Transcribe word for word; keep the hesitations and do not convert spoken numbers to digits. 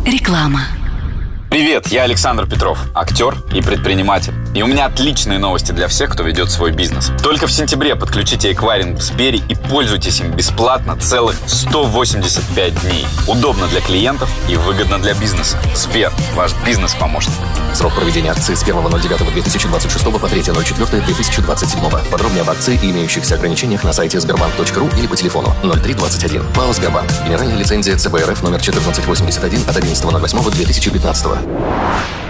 Реклама. Привет, я Александр Петров, актер и предприниматель. И у меня отличные новости для всех, кто ведет свой бизнес. Только в сентябре подключите эквайринг в Сбере и пользуйтесь им бесплатно целых сто восемьдесят пять дней. Удобно для клиентов и выгодно для бизнеса. Сбер, ваш бизнес-помощник. Срок проведения акции с первого ноль девятого две тысячи двадцать шестого по третьего ноль четвёртого две тысячи двадцать седьмого. Подробнее об акции и имеющихся ограничениях на сайте сбербанк точка ру или по телефону ноль три двадцать один. ПАО «Сбербанк». Генеральная лицензия ЦБ РФ номер четырнадцать восемьдесят один от одиннадцатого ноль восьмого две тысячи пятнадцатого.